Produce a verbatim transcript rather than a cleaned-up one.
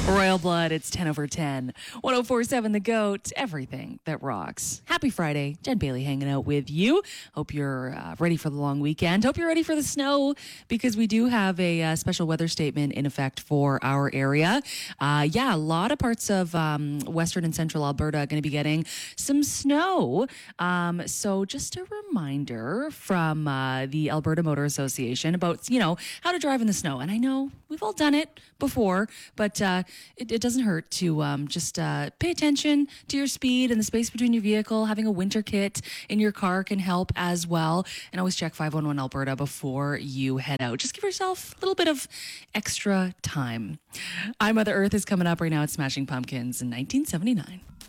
Royal Blood, it's ten over ten. one oh four point seven The Goat, everything that rocks. Happy Friday. Jen Bailey hanging out with you. Hope you're uh, ready for the long weekend. Hope you're ready for the snow because we do have a uh, special weather statement in effect for our area. Uh, yeah, a lot of parts of um, western and central Alberta are going to be getting some snow. Um, so just a reminder from uh, the Alberta Motor Association about, you know, how to drive in the snow. And I know we've all done it before, but uh, it, it doesn't hurt to um, just uh, pay attention to your speed and the space between your vehicle. Having a winter kit in your car can help as well. And always check five one one Alberta before you head out. Just give yourself a little bit of extra time. I Mother Earth is coming up right now at Smashing Pumpkins in nineteen seventy-nine.